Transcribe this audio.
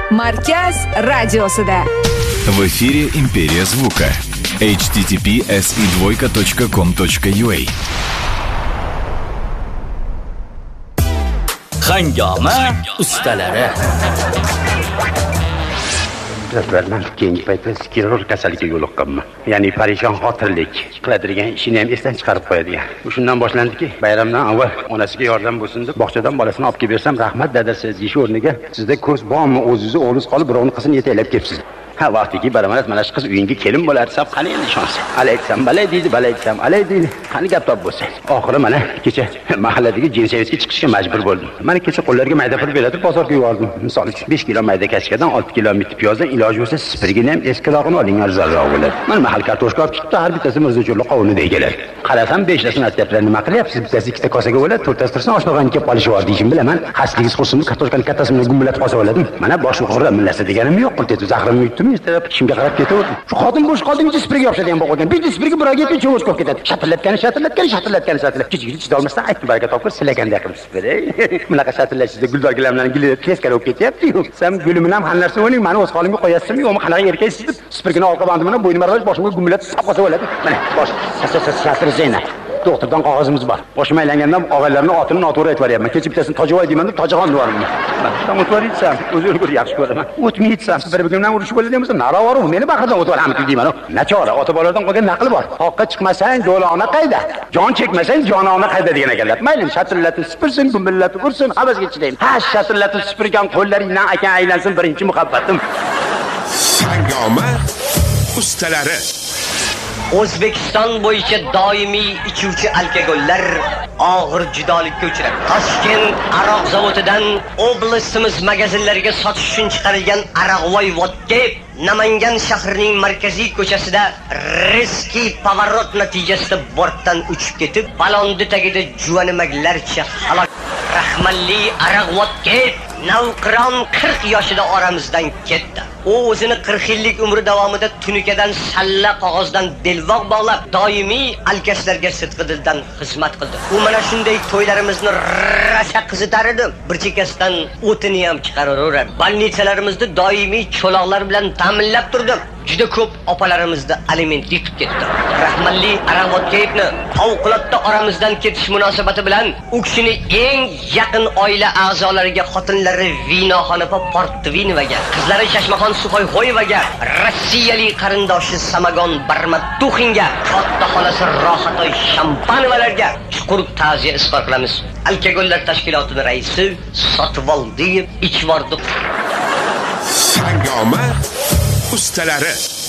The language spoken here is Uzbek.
Markaz radiosida. В эфире «Империя звука». http://si2.com.ua Hangama ustalari. Birazdan keyingi paytda skleroz kasalligiga yo'liqqanman. Ya'ni parishon xotirlik qiladigan ishini ham esdan chiqarib qo'yadigan. Shundan boshlandiki, bayramdan avval onasiga yordam bo'lsin deb bog'chadan bolasini olib kelib bersam, rahmat dadasi deyish o'rniga sizda ko'z bormi, o'zingizni o'g'lingiz qolib birovni qizini yetaklab kelibsiz. Ha vaqtiki baramanat mana shu qiz uyingga kelin bo'lar desam, qani endi ishonsa. Alayksam, balay deydi, balay desam, alay deydi. Qani gap top bo'lsa. Oxiri mana kecha mahalladagi jinsevetga chiqishga majbur bo'ldim. Mana kecha qo'llarga mayda pul beratib bozorga yubordim. Misol uchun 5 kilo mayda kashkadan 6 kilo mitti piyozdan iloji bo'lsa spirgini ham eskirog'ini oling, arzonroq bo'ladi. Mana mahal kartoshka olib chiqdi, har bittasi Mirzochurli qovunida egaladi. Qarasam 5 tasini aytiblar, nima qilyapsiz? Bittasi 2 ta kosaga bo'ladi, 4 tasi tursin oshnog'an kelib qolishi bor deyishim bilaman. Hasligingiz qursin, kartoshkani kattasini gumbulatib qolsa bo'ladimi? Mana bosh uxurda millasa deganim yo'q, qildi zahrimni yutdim, istab ishimga qarab ketaverdim. Shu xotin bo'sh qoldingiz spirga yopishadigan bo'lgan. Bitta spirga bir oyga cho'g'ich ko'p ketadi. Shatillatgani. Kechikib chida olmasdan aytdi baraka topib silaganda qilib spirga. Bunaqa shatillatishda guldorgilar bilan gullar teskari bo'lib ketyapti-yu. Sen gulim bilan ham narsa o'yning, meni o'z holimga qo'yasizmi yo'qmi? Qanaqa erkaysiz deb spirgini orqa bandim bilan bo'ynimga roj boshimga gumbulat solib qo'ysa bo'ladi. Mana bosh shatir Zeynab. Doktordan qog'ozimiz bor. Boshim aylangandan og'aylarning otini noto'g'ri aytib beryapman. Kecha bittasini Tojivoy deyman deb Tojixon devorman. Mana o'tvoritsam, o'zini ko'rib yaxshi ko'raman. O'tmayitsam, bir-birim bilan urushib bo'ladi desa, naravoru, meni baqirdan o'tvoramiz deyman. Nachora, ota-bolalardan qolgan naql bor. Xoqqa chiqmasang, do'lona qayda? Jon chekmasang, jonona qayda degan ekanlar. Mayli, shatillatib sipirsin, gumbillatib ursin, havasga chidayman. Ha, shatillatib sipirgan qo'llaringdan akan aylansin birinchi muhabbatim. Hangama ustalari. O'zbekiston bo'yicha doimiy ichuvchi alkogollar og'ir judolikka uchradi. Toshkent aroq zavodidan oblastimiz magazinlariga sotish uchun chiqarilgan Arag'voy vodka Namangan shahrining markaziy ko'chasida riski pavarot natijasida bortdan uchib ketib, balondi tagida juvanimaklarcha halok. Rahmanli aroq vodka navqiron 40 yoshida oramizdan ketdi. U o'zini 40 yillik umri davomida tunikadan salla qog'ozdan belvoq bog'lab, doimiy alkashlarga sidqidildan xizmat qildi. U mana shunday to'ylarimizni rasha qizitar edi. Bir chekkasidan o'tini ham chiqaraveradi. Bolnitsalarimizda doimiy cho'loqlar bilan ta'minlab turdi. Juda ko'p opalarimizni aliment yetib ketdi. Rahmanli Aravotgeyni favqulodda oramizdan ketish munosabati bilan u kishini eng yaqin oila a'zolariga, xotinlari Vinoxonopa Portvinovaga, qizlari Shashmaxon Suxoyxoyevaga, rossiyalik qarindoshi Samagon Barmatuxinga, katta xolasi Rohatoy Shampanovalarga chuqur ta'ziya izhor qilamiz. Alkogollar tashkilotining raisi Sotvoldiyev Ichvordi. Hangama ustalari.